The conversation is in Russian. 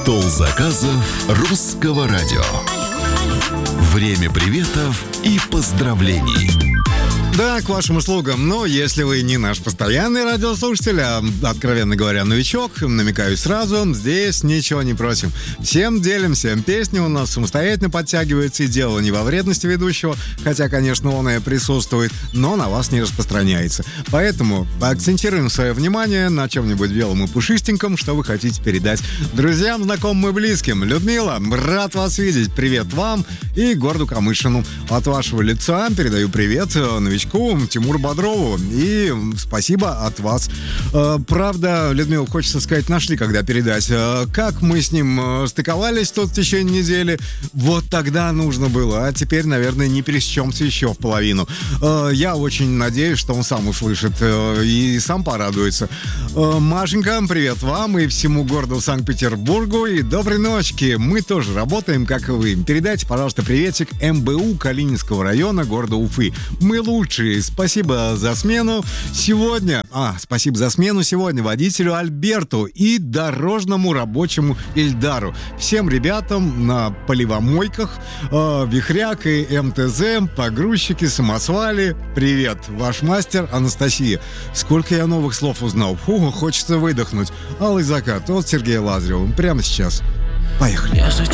Стол заказов русского радио. Время приветов и поздравлений. Да, к вашим услугам. Но если вы не наш постоянный радиослушатель, а, откровенно говоря, новичок, намекаю сразу, здесь ничего не просим. Всем делимся. Песни у нас самостоятельно подтягиваются, и дело не во вредности ведущего, хотя, конечно, он и присутствует, но на вас не распространяется. Поэтому акцентируем свое внимание на чем-нибудь белом и пушистеньком, что вы хотите передать друзьям, знакомым и близким. Людмила, рад вас видеть. Привет вам и городу Камышину. От вашего лица передаю привет новичку Тимуру Бодрову. И спасибо от вас. Правда, Людмила, хочется сказать, нашли, когда передать. Как мы с ним стыковались тут в течение недели, вот тогда нужно было. А теперь, наверное, не пересечемся еще в половину. Я очень надеюсь, что он сам услышит и сам порадуется. Машенька, привет вам и всему городу Санкт-Петербургу. И доброй ночки. Мы тоже работаем, как и вы. Передайте, пожалуйста, приветик МБУ Калининского района города Уфы. Мы лучшие. Спасибо за смену сегодня. Спасибо за смену сегодня водителю Альберту и дорожному рабочему Ильдару. Всем ребятам на поливомойках, Вихряк и МТЗ, погрузчики, самосвали. Привет, ваш мастер Анастасия. Сколько я новых слов узнал. Хочется выдохнуть. Алый закат от Сергея Лазарева. Прямо сейчас. Поехали. Я же